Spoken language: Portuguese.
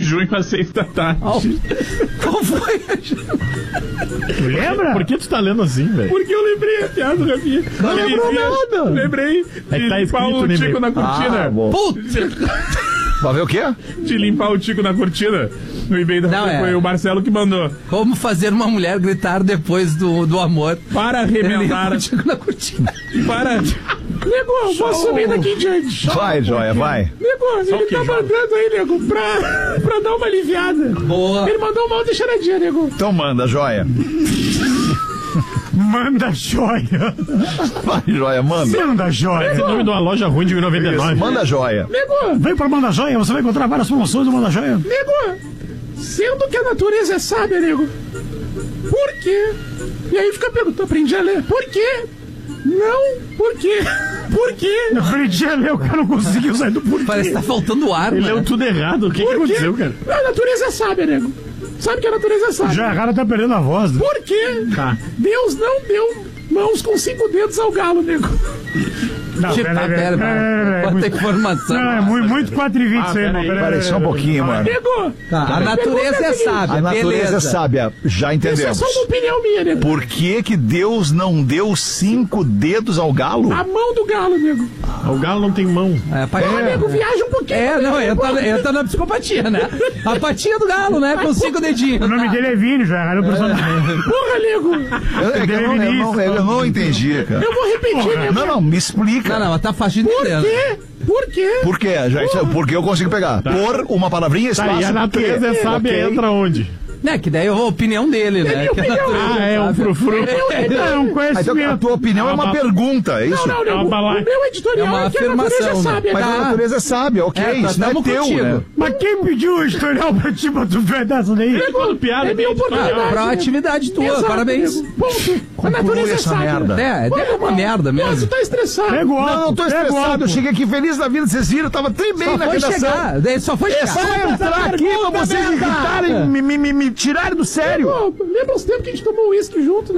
junho às 6 da tarde. Qual foi? Tu lembra? Por que tu tá lendo assim, velho? Porque eu lembrei a piada, Rafinha. Não lembrou nada. Lembrei É de que tá limpar escrito o no tico e-mail. na cortina. bom. Puta! Vai ver o quê? De limpar o tico na cortina. No e-mail da Não, Rafinha, é. foi o Marcelo que mandou. Como fazer uma mulher gritar depois do amor? Para remendar. Na cortina. Para. Nego, eu vou subir daqui em diante. Vai, Joia, vai. Nego, ele tá mandando aí, nego, pra dar uma aliviada. Boa. Ele mandou uma outra charadinha, nego. Então manda, Joia. Manda joia. Vai, Joia, manda. Manda joia. Esse é o nome de uma loja ruim de 1,99. Manda, Joia. Nego, Vem pra Manda Joia, você vai encontrar várias promoções do Manda Joia. nego, sendo que a natureza é sábia, nego, por quê? E aí fica perguntando, aprendi a ler, por quê? Não, por quê? Por quê? Eu aprendi a ler, o cara não conseguiu sair do porquê. Parece que tá faltando ar, Ele né? leu tudo errado. O que aconteceu, cara? A natureza é sábia, nego. Sabe que a natureza é sábia. Já a cara tá perdendo a voz. Né? Por quê? Tá. Deus não deu mãos com 5 dedos ao galo, nego. Não, Pera. Quanta informação. Não, é muito 4h20 isso aí, irmão. Peraí, só um pouquinho, mano. Nego, Tá, a natureza é sábia, A natureza beleza. é sábia, já isso é entendemos. só uma opinião minha, nego. Por que que Deus não deu 5 dedos ao galo? A mão do galo, nego. O galo não tem mão. Nego, viaja um pouquinho. Não, entra na psicopatia, né? A patinha do galo, né? Com 5 dedinhos. O nome dele é Vini, já era o personagem. Porra, nego. Eu não entendi, cara. Eu vou repetir, nego. Não, me explica. Não, mas tá fácil de Por entender. quê? Por quê? Por quê? Porque eu consigo pegar. Por uma palavrinha, Tá, espaço. e a natureza é sábia, Ok. entra onde? Né, que daí é a opinião dele, né? minha Que a opinião. natureza É um sábia. frufru. É um Ah, então a conhecimento. tua opinião é uma pergunta, é isso? Não, É nego. uma balaca. O meu editorial É uma é que a natureza é afirmação, né? sábia. Mas a Tá? natureza é sábia, ok? Isso não é tamo teu, contigo. né? Mas quem pediu o historial pra ti, pra tu ver dessa daí? Tudo piada. É minha oportunidade. Pra atividade tua, Exato, parabéns. nego. Ponto. A Conclui natureza é essa sábia. merda. É uma merda Pô, tu mesmo. tá estressado. Pega o Não, álcool, não tô pega o estressado. álcool. Eu cheguei aqui feliz da vida, vocês viram, eu tava bem Só na foi redação. chegar. Daí só foi É chegar. só entrar aqui pra vocês irritarem, me tirarem do sério. Pô, lembra os tempos que a gente tomou uísque junto, né?